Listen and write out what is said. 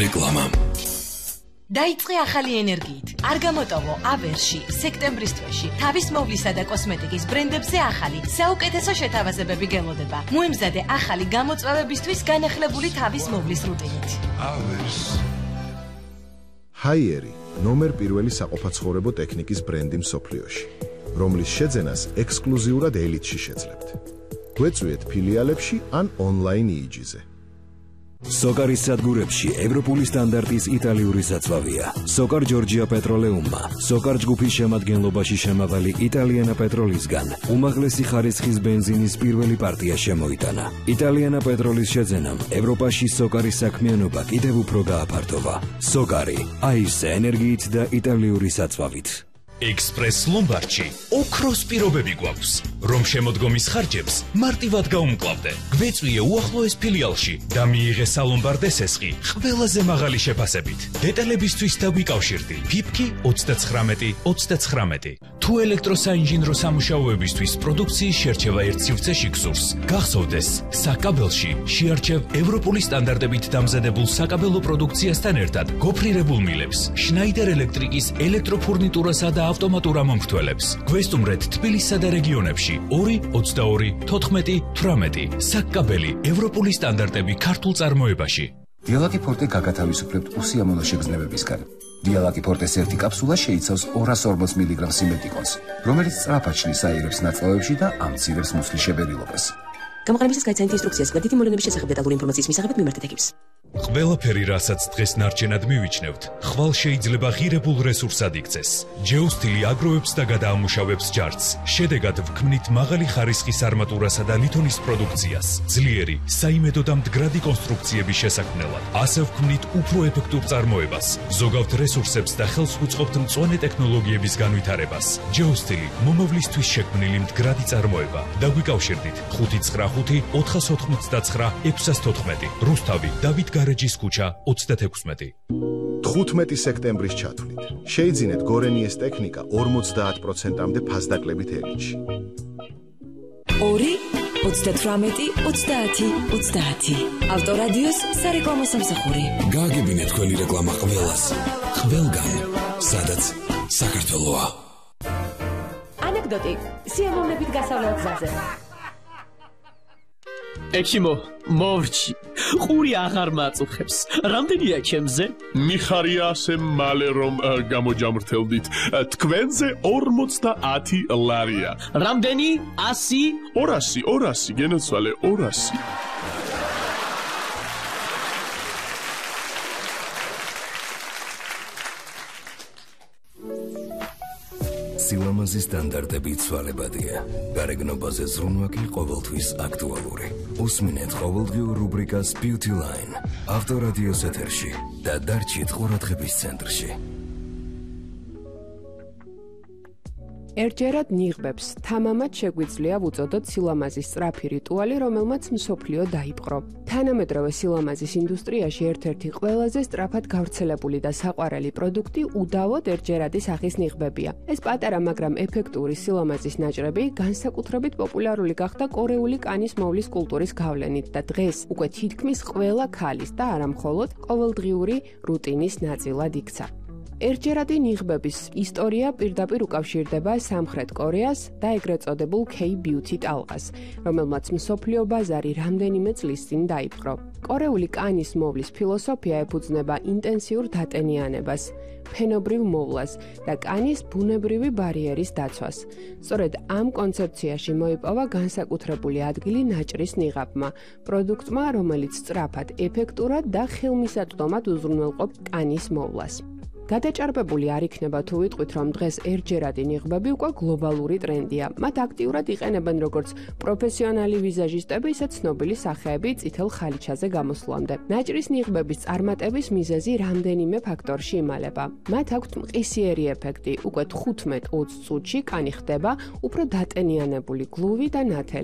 რეკლამა. დაიწყე ახალი ენერგიით. არ გამოტოვო აბერში სექტემბრის თვეში თავის მოვლისა და კოსმეტიკის ბრენდებზე ახალი საუკეთესო შეთავაზებები გელოდება. მოემზადე ახალი გამოწვევებისთვის განახლებული თავის მოვლის რუტინით. აბერს. ჰაიერი ნომერ პირველი საყოფაცხოვრებო ტექნიკის ბრენდი მსოფლიოში, რომლის შეძენას ექსკლუზიურად ელიტში შეძლებთ. გვეწვიეთ ფილიალებში ან ონლაინ იიჯიზე. სოკარის სადგურებში ევროპული სტანდარტის იტალიური საწვავია. სოკარ ჯორჯია პეტროლეუმმა, სოკარ ჯგუფის შემადგენლობაში შემავალი იტალიანა პეტროლისგან უმაღლესი ხარისხის ბენზინის პირველი პარტია შემოიტანა. იტალიანა პეტროლის შეძენამ ევროპაში სოკარის საქმიანობა კიდევ უფრო გააფართოვა. სოკარი, აისე ენერგიით და იტალიური საწვავით. ექსპრეს ლომბარდში ოქროს პირობები გვაქვს, რომ შემოდგომის ხარჯებს მარტივად გაუმკლავდე. გვეწვიე უახლოეს ფილიალში და მიიღე სალომბარდ ესესხი ყველაზე მაღალი შეფასებით. დეტალებისთვის დაგვიკავშირდი ფიფკი 39-39. თუ ელექტროსაინჟინრო სამუშაოებისთვის პროდუქციის შერჩევა ერთ სივრცეში გსურს, გახსოვდეს, საკაბელში შეარჩევ ევროპული სტანდარტებით დამზადებულ საკაბელო პროდუქციასთან ერთად გოფრირებულ მილებს, შნაიდერ ელექტრიკის ელექტროფურნიტურასა და ავტომატურ ამომრთველებს. გვესტუმრეთ თბილისსა და რეგიონებში 2, 22, 14, 18. საკაბელი ევროპული სტანდარტები ქართულ წარმოებაში. დიალაკი ფორტე გაგათავისუფლებთ უსიამოვნო შეგრძნებებისგან. დიალაკი ფორტეს ერთი კაფსულა შეიცავს 240 მგ სიმეტიკონს, რომელიც სწრაფად შლის აირებს ნაწლავებში და ამცირებს მუცლის შებერილობას. გამოყენებისას გაიცანით ინსტრუქციას გვერდითი მოვლენების შესახებ დეტალური ინფორმაციის მისაღებად მიმართეთ ეკიპს. ყველაფერი, რასაც დღეს ნარჩენად მივიჩნევთ, ხვალ შეიძლება ღირებულ რესურსად იქცეს. ჯეოსტილი აგროვებს და გადაამუშავებს ჯარცს. შედეგად ვქმნით მაღალი ხარისხის არმატურასა და ლითონის პროდუქციას, ძლიერი, საიმედო და მდგრადი კონსტრუქციების შესაქმნელად. ასე ვქმნით უფრო ეფექტურ წარმოებას, ზოგავთ რესურსებს და ხელს უწყობთ მწვანე ტექნოლოგიების განვითარებას. ჯეოსტილი მომავლისთვის შექმნილი მდგრადი წარმოება. დაგვიკავშირდით 595-499-614. რუსთავი, დავით გარეჯის ქუჩა 36. 15 სექტემბრის ჩათვლით შეიძინეთ გორენიეს ტექნიკა 50%-მდე ფასდაკლებით ელიტში. 2, 38, 30, 30. ავტორადიოს სარეკლამო სამსახური. გააგებინეთ თქვენი რეკლამა ყველას, ყველგან, სადაც საქართველოა. ანეკდოტი სიამოვნებით გასავლელ გზაზე. ექიმო, მოვრჩი, ყური აღარ მაწუხებს. რამდენია ჩემზე? მიხარია ასე მალე რომ გამოჯამრთელდით. თქვენზე 50 ლარია. რამდენი? 100? 200 გენოცვალე 200. სილამაზის სტანდარტები ცვალებადია. გარეგნობაზე ზრუნვა კი ყოველთვის აქტუალური. უსმინეთ ყოველდღიურ რუბრიკას Beauty Line ავტორადიოს ეთერში და დარჩით ყურადღების ცენტრში. ერთჯერად ნიღბებს თამამად შეგვიძლია ვუწოდოთ სილამაზის სწრაფი რიტუალი, რომელმაც მსოფლიო დაიპყრო. თანამედროვე სილამაზის ინდუსტრიაში ერთ-ერთი ყველაზე სწრაფად გავრცელებული და საყვარელი პროდუქტი უდავოდ ერთჯერადი სახის ნიღბებია. ეს პატარა, მაგრამ ეფექტური სილამაზის ნაჭრები განსაკუთრებით პოპულარული გახდა კორეული კანის მოვლის კულტურის გავლენით და დღეს უკვე თითქმის ყველა ქალის და არა მხოლოდ ყოველდღიური რუტინის ნაწილად იქცა. ერთჯერადი ნიღბების ისტორია პირდაპირ უკავშირდება სამხრეთ კორეას და ეგრეთ წოდებულ K-beauty ტალღას, რომელმაც მსოფლიო ბაზარი რამდენიმე წლის წინ დაიპყრო. კორეული კანის მოვლის ფილოსოფია ეფუძნება ინტენსიურ დატენიანებას, ფენობრივ მოვლას და კანის ბუნებრივი ბარიერის დაცვას. სწორედ ამ კონცეფციაში მოიპოვა განსაკუთრებული ადგილი ნაჭრის ნიღაბმა, პროდუქტმა, რომელიც სწრაფად, ეფექტურად და ხელმისაწვდომად უზრუნველყოფს კანის მოვლას. გადაჭარბებული არ იქნება თუ ვიტყვით, რომ დღეს ერთჯერადი ნიღბები უკვე გლობალური ტრენდია. მათ აქტიურად იყენებენ როგორც პროფესიონალი ვიზაჟისტები, ისე ცნობილი სახეები წითელ ხალიჩაზე გამოსვლამდე. ნაჭრის ნიღბების წარმატების მიზეზი რამდენიმე ფაქტორში იმალება. მათ აქვთ მყისიერი ეფექტი, უკვე 15-20 წუთში კანი ხდება უფრო დატენიანებული, გლუვი და ნათელი.